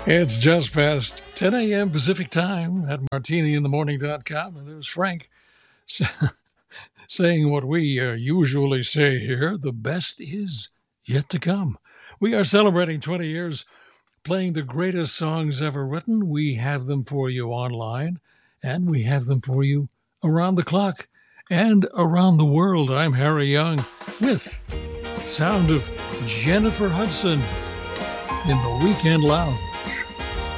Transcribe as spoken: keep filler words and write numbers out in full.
It's just past ten a.m. Pacific time at martini in the morning dot com. And there's Frank saying what we uh, usually say here: the best is yet to come. We are celebrating twenty years playing the greatest songs ever written. We have them for you online, and we have them for you around the clock and around the world. I'm Harry Young with the sound of Jennifer Hudson in the Weekend Lounge.